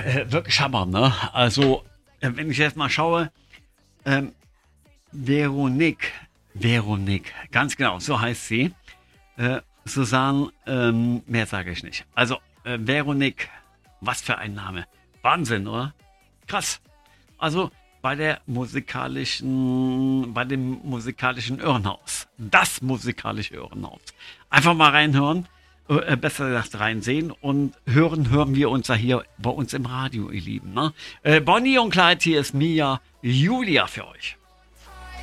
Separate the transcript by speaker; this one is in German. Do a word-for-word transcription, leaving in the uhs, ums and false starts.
Speaker 1: äh, wirklich Hammer, ne? Also, äh, wenn ich jetzt mal schaue, ähm, Veronique, Veronique, ganz genau, so heißt sie. Äh, Susanne, ähm, mehr sage ich nicht. Also, äh, Veronique, was für ein Name. Wahnsinn, oder? Krass. Also, bei der musikalischen, bei dem musikalischen Irrenhaus. Das musikalische Irrenhaus. Einfach mal reinhören, äh, besser gesagt reinsehen und hören, hören wir uns ja hier bei uns im Radio, ihr Lieben. Ne? Äh, Bonnie und Clyde, hier ist Mia Julia für euch.